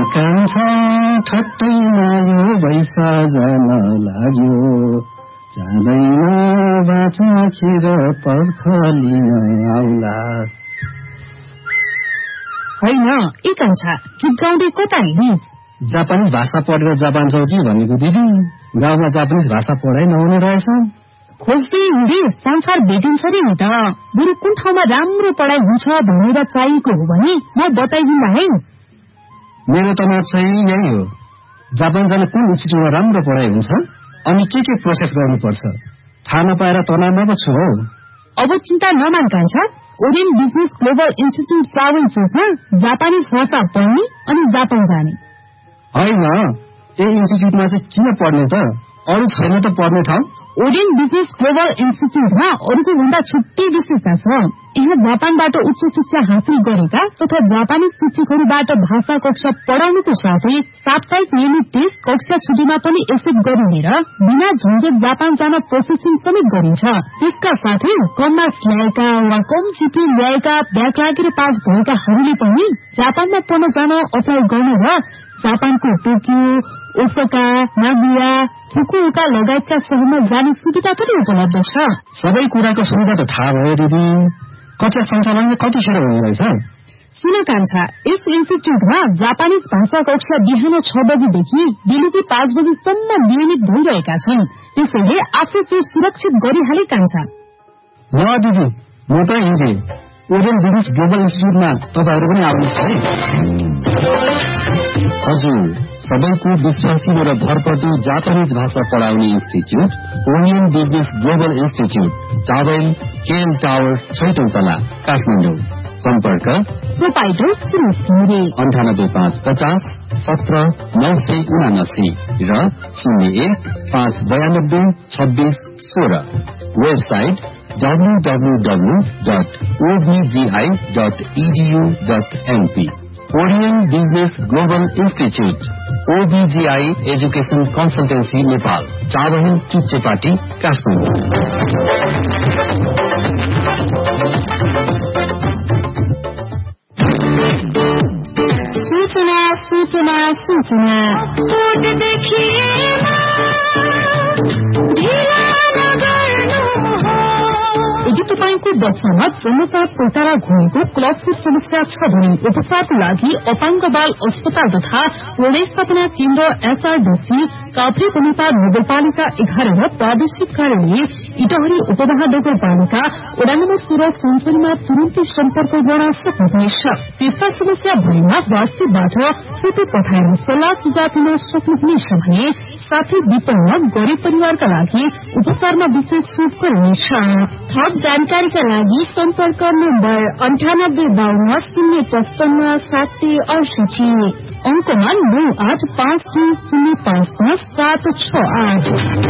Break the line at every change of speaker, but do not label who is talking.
कान्छा ठट्टैमा यो बैसा जान लाग्यो जाँदैन बाचा खेर पर्खलिन आउला
होइन ए कान्छा गीत गाउँदै कता हिँड्ने
जापानिज भाषा पढेर जापान जाऊ कि भनेको दिदी गाउँमा जापानिज भाषा पढाइ नहुने रहेछ
खोज्दै हिँडे संसार भेटिन्छ रे नि त बरु कुन ठाउँमा राम्रो पढाइ हुन्छ भनेर चाहिएको हो भने म बताइदिँदा है
मेरो त मत चाहिँ यही हो जापान जाने कुन इन्स्टिट्युटमा राम्रो पढाइ हुन्छ अनि के प्रोसेस गर्नुपर्छ थाहा नपाएर तनावमा पो छु हौ
अब चिन्ता नमान कान्छा orient business global institute सावनचोकमा Japanese भाषा पढ्ने अनि जापान जाने
होइन ए इन्स्टिट्युटमा चाहिँ किन पढ्ने त अरू छैन त पढ्ने ठाउँ
ओरियन्ट बिजनेस ग्लोबल इन्स्टिट्युटमा अरूको भन्दा छुट्टै विशेषता छ यहाँ जापानबाट उच्च शिक्षा हासिल गरेका तथा जापानिज शिक्षकहरूबाट भाषा कक्षा पढाउनुको साथै साप्ताहिक नियमित टेस्ट कक्षा छुट्टीमा पनि एक्सेप्ट गरिने र बिना झन्झट जापान जान प्रोसेसिङ समेत गरिन्छ त्यसका साथै कम मार्क्स ल्याएका वा कम जिपी ल्याएका ब्याक लागेर पास भएकाहरूले पनि जापानमा पढ्न जान अप्लाई गर्नु र जापानको टोकियो ओसाका नागोया फुकुओका लगायतका शहरमा जाने सुविधा पनि उपलब्ध छ
सबै कुराको सुविधा त थाहा भयो दिदी कक्षा सञ्चालन कतिखेर हुने रहेछ
सुन कान्छा यस इन्स्टिट्युटमा जापानिज भाषा कक्षा बिहान 6 बजेदेखि बेलुकी 5 बजेसम्म नियमित भइरहेका छन् त्यसैले आफू सुरक्षित गरिहाले कान्छा
ल दिदी म त हिँडे ओरियन्ट बिजनेस ग्लोबल इन्स्टिट्युटमा तपाईहरु पनि आउनुहोस् है हजुर सबैको विश्वासिलो र भरपर्दो जापानिज भाषा पढाउने institute orient business global institute towel KL tower 6औं तला काठमाडौँ सम्पर्क
प्रोपाइटर सुरेश घिमिरे
98550 17 979 र 01-592-26-16 website www.obgi.edu.np Orion Business Global Institute OBGI Education Consultancy Nepal Chabahil Chuchepati Kathmandu
सूचना सूचना सूचना यदि तपाईंको बसमा जन्मसाथ कोइटाला घुमेको क्लबको समस्या छ भने उपचारको लागि अपाङ्ग बाल अस्पताल तथा व्यवस्थापना केन्द्र एसआरडीसी काभ्रे बनेपाल नगरपालिका 11 र प्रादेशिक कार्यालय इटहरी उपमहानगरपालिका वडा नम्बर 16 सञ्चरीमा तुरुन्तै सम्पर्क गर्न सक्नुहुनेछ त्यस्ता समस्या भएमा वाट्सएपबाट फोटो पठाएर सल्लाह सुझाव दिन सक्नुहुनेछ भने साथै विपन्न गरिब परिवारका लागि उपचारमा विशेष छुट गरिनेछ थप जानकारीका लागि सम्पर्क नम्बर 9852 055 768 अंकमा 9852055768